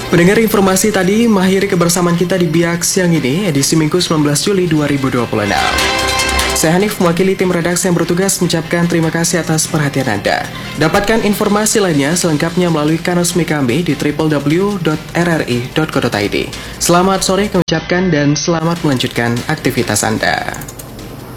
Pendengar informasi tadi mengakhiri kebersamaan kita di Biak siang ini, edisi Minggu 19 Juli 2026. Saya Hanif, mewakili tim redaksi yang bertugas mengucapkan terima kasih atas perhatian Anda. Dapatkan informasi lainnya selengkapnya melalui kanal resmi kami di www.rri.co.id. Selamat sore kami ucapkan dan selamat melanjutkan aktivitas Anda.